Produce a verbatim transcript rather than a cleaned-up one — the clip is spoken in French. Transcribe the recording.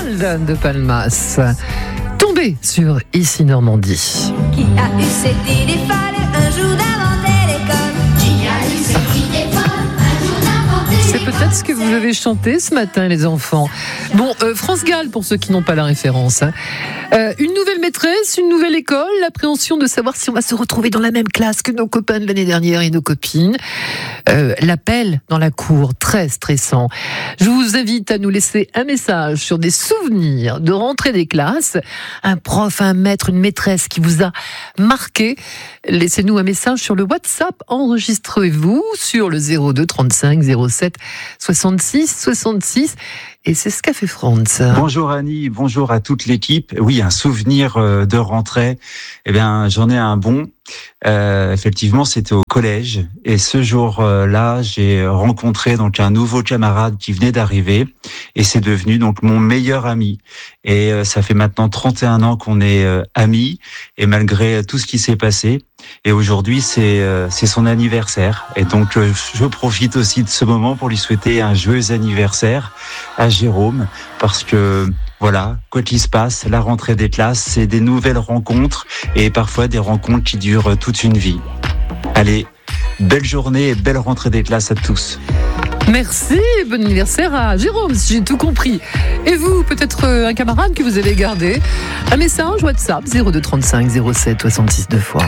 Gérald de Palmas. Tombé sur Ici Normandie. Qui a eu cette idée folle un jour d'inventer l'école? Qui a eu cette idée folle un jour d'inventer l'école? C'est peut-être ce que vous avez chanté ce matin, les enfants. Bon, euh, France Gall, pour ceux qui n'ont pas la référence. Hein. Euh, une nouvelle maîtresse, une nouvelle école, l'appréhension de savoir si on va se retrouver dans la même classe que nos copains de l'année dernière et nos copines. Euh, l'appel dans la cour, très stressant. Je vous invite à nous laisser un message sur des souvenirs de rentrée des classes. Un prof, un maître, une maîtresse qui vous a marqué. Laissez-nous un message sur le WhatsApp. Enregistrez-vous sur le zéro deux trente-cinq zéro sept soixante-six soixante-six. Et c'est ce qu'a fait Franz. Bonjour Annie, bonjour à toute l'équipe. Oui, un souvenir de rentrée. Eh bien, j'en ai un bon. Euh, effectivement, c'était au collège. Et ce jour-là, j'ai rencontré donc un nouveau camarade qui venait d'arriver. Et c'est devenu donc mon meilleur ami. Et euh, ça fait maintenant trente et un ans qu'on est euh, amis. Et malgré tout ce qui s'est passé. Et aujourd'hui, c'est euh, c'est son anniversaire. Et donc, euh, je profite aussi de ce moment pour lui souhaiter un joyeux anniversaire à Jérôme. Parce que, voilà, quoi qu'il se passe, la rentrée des classes, c'est des nouvelles rencontres. Et parfois des rencontres qui durent toute une vie. Allez, belle journée et belle rentrée des classes à tous. Merci, bon anniversaire à Jérôme, si j'ai tout compris. Et vous, peut-être un camarade que vous avez gardé. Un message WhatsApp zéro deux trente-cinq zéro sept soixante-six deux fois.